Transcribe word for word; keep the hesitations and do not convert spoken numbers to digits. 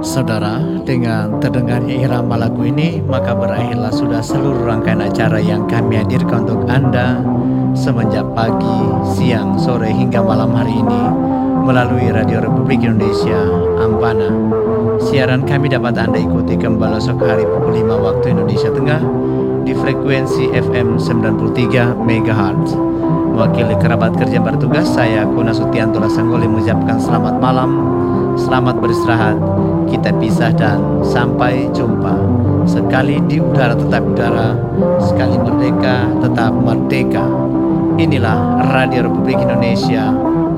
Saudara, dengan terdengarnya irama lagu ini, maka berakhirlah sudah seluruh rangkaian acara yang kami hadirkan untuk Anda semenjak pagi, siang, sore hingga malam hari ini melalui Radio Republik Indonesia Ampana. Siaran kami dapat Anda ikuti kembali esok hari pukul lima waktu Indonesia Tengah di frekuensi F M sembilan puluh tiga megahertz. Mewakili kerabat kerja bertugas, saya Kuna Sutianto Lasanggoli mengucapkan selamat malam, selamat beristirahat, kita pisah dan sampai jumpa. Sekali di udara tetap udara, sekali merdeka tetap merdeka. Inilah Radio Republik Indonesia